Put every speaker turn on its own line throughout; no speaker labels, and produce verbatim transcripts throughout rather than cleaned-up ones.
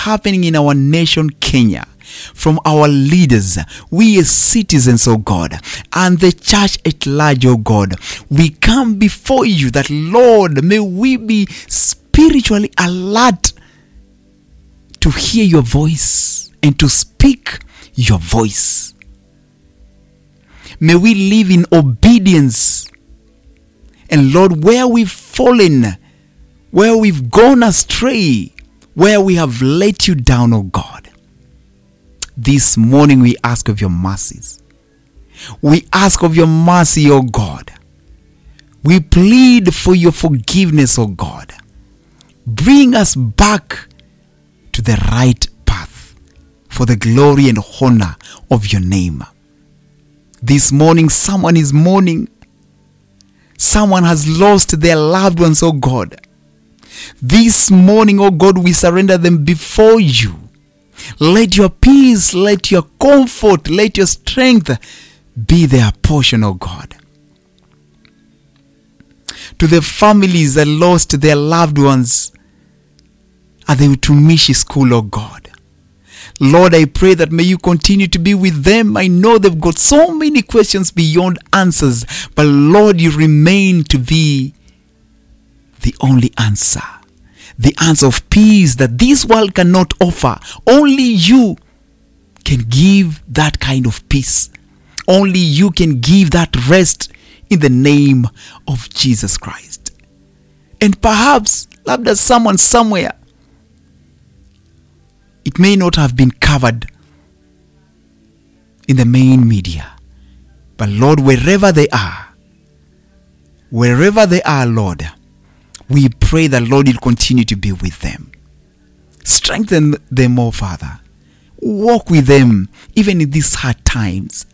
happening in our nation, Kenya, from our leaders, we as citizens, oh God, and the church at large, oh God, we come before you that, Lord, may we be spiritually alert to hear your voice and to speak your voice. May we live in obedience. And Lord, where we've fallen, where we've gone astray, where we have let you down, oh God, this morning we ask of your mercies. We ask of your mercy, oh God. We plead for your forgiveness, oh God. Bring us back to the right path for the glory and honor of your name. This morning someone is mourning. Someone has lost their loved ones, oh God. This morning, oh God, we surrender them before you. Let your peace, let your comfort, let your strength be their portion, oh God. To the families that lost their loved ones at the Utumishi School, oh God, Lord, I pray that may you continue to be with them. I know they've got so many questions beyond answers, but Lord, you remain to be the only answer. The answer of peace that this world cannot offer. Only you can give that kind of peace. Only you can give that rest in the name of Jesus Christ. And perhaps, labda someone somewhere, it may not have been covered in the main media. But Lord, wherever they are, wherever they are, Lord, we pray that, Lord, you'll continue to be with them. Strengthen them, oh Father. Walk with them, even in these hard times.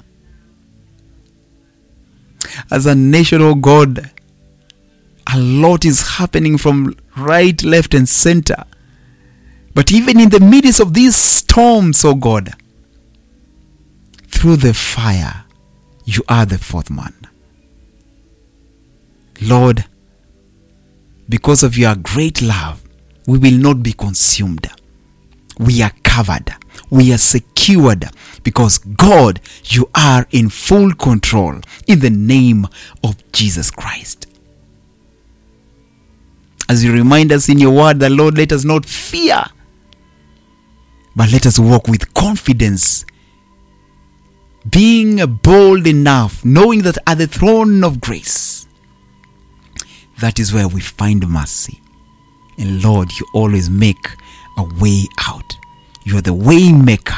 As a nation, oh God, a lot is happening from right, left, and center. But even in the midst of these storms, oh God, through the fire, you are the fourth man. Lord, because of your great love, we will not be consumed. We are covered. We are secured because, God, you are in full control in the name of Jesus Christ. As you remind us in your word that, Lord, let us not fear, but let us walk with confidence, being bold enough, knowing that at the throne of grace, that is where we find mercy. And Lord, you always make a way out. You are the way maker.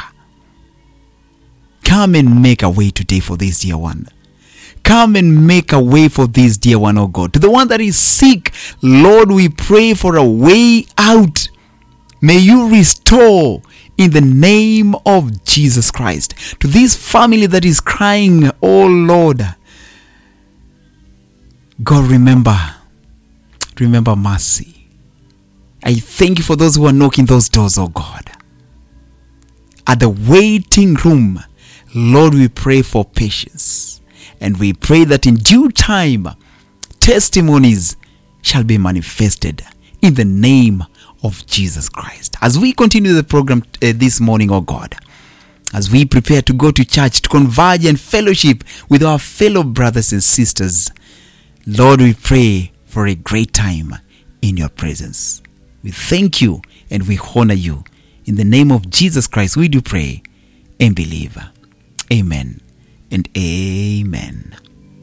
Come and make a way today for this dear one. Come and make a way for this dear one, oh God. To the one that is sick, Lord, we pray for a way out. May you restore in the name of Jesus Christ. To this family that is crying, oh Lord, God, remember, remember mercy. I thank you for those who are knocking those doors, oh God. At the waiting room, Lord, we pray for patience. And we pray that in due time, testimonies shall be manifested in the name of Jesus Christ. As we continue the program uh, this morning, oh God, as we prepare to go to church, to converge and fellowship with our fellow brothers and sisters, Lord, we pray for a great time in your presence. We thank you and we honor you. In the name of Jesus Christ, we do pray and believe. Amen and amen.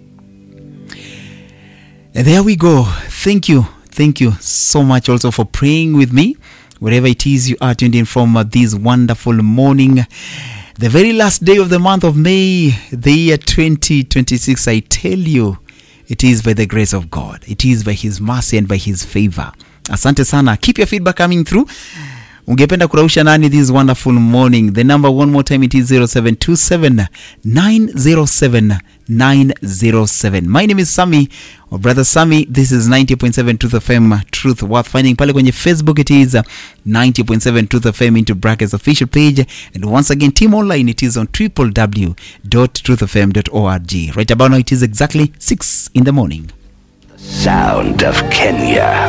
And there we go. Thank you. Thank you so much also for praying with me, wherever it is you are tuned in from uh, this wonderful morning. The very last day of the month of May, the year twenty twenty-six, I tell you, it is by the grace of God. It is by His mercy and by His favor. Asante sana. Keep your feedback coming through. Ungependa kurausha nani this wonderful morning? The number one more time, it is zero seven two seven nine zero seven nine zero seven. My name is Sammy, or Brother Sammy. This is ninety point seven Truth F M, Truth Worth Finding. Pale kwenye Facebook, it is ninety point seven Truth F M into brackets official page. And once again, team online, it is on w w w dot truth f m dot org. Right about now, it is exactly six in the morning.
The sound of Kenya.